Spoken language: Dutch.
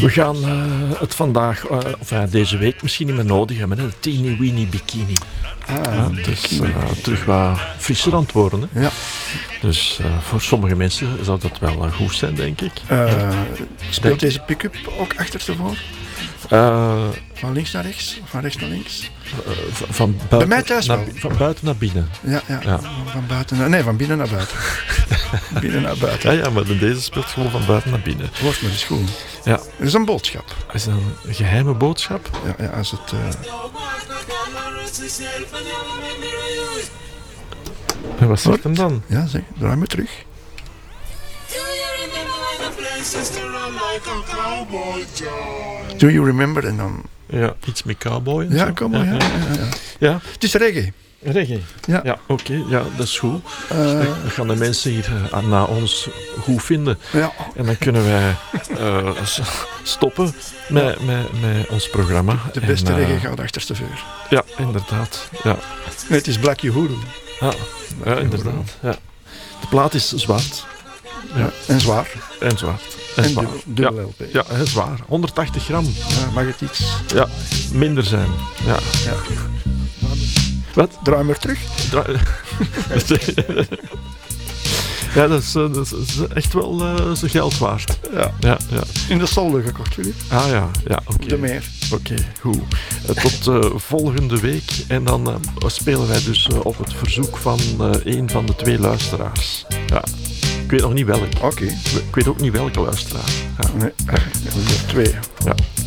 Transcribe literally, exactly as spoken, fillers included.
We gaan uh, het vandaag, uh, of uh, deze week misschien niet meer nodig hebben, hè? De Teeny Weeny Bikini. Ah, ja, het is uh, terug wat frisser aan het worden. Hè? Ja. Dus uh, voor sommige mensen zou dat wel uh, goed zijn, denk ik. Uh, speelt denk... deze pick-up ook achterstevoren? Uh, van links naar rechts? Of van rechts naar links? Uh, van, van, buiten Bij mij thuis naar, wel. Van buiten naar binnen. Ja, ja, ja. Van buiten naar... Nee, van binnen naar buiten. binnen naar buiten. Ja, ja, maar deze speelt gewoon van buiten naar binnen. Wordt me dus goed. Ja. Dat is een boodschap. Dat is een geheime boodschap? Ja, ja als het... Uh... En wat zegt hem dan? Ja, zeg, draai me terug. Do you remember? En dan... Ja, iets met cowboy en ja, zo. Cowboy, ja, ja, ja, ja. ja. Het is reggae. Reggae? Ja. Ja, oké. Okay, ja, dat is goed. Uh, dan gaan de mensen hier uh, na ons goed vinden. Ja. En dan kunnen wij uh, stoppen met, met, met ons programma. De beste en, uh, reggae gaat achterstevoren. Ja, inderdaad. Ja. Nee, het is Black Uhuru. Ja, ja, inderdaad. Ja. De plaat is zwart. Ja. En zwaar. En zwart. En, en zwaar. dubbel ja. L P. Ja, en zwaar. honderdtachtig gram. Ja, mag het iets? Ja, minder zijn. Ja. ja. Wat? Draai maar terug. Dra- ja, dat is, dat is echt wel uh, zijn geld waard. Ja. Ja, ja. In de solde gekocht, Filip. Ah ja, ja oké. Okay. De meer. Oké, okay, goed. Uh, tot uh, volgende week. En dan uh, spelen wij dus uh, op het verzoek van uh, een van de twee luisteraars. Ja. Ik weet nog niet welk. Oké. Okay. Ik weet ook niet welke luisteraar. Ja. Nee, er twee. Ja.